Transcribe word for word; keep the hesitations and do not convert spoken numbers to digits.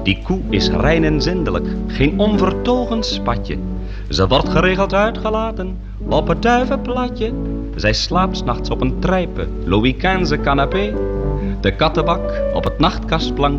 Die koe is rein en zindelijk, geen onvertogen spatje. Ze wordt geregeld uitgelaten op het duivenplatje. Zij slaapt 's nachts op een trijpe Louis quinze canapé. De kattenbak op het nachtkastplank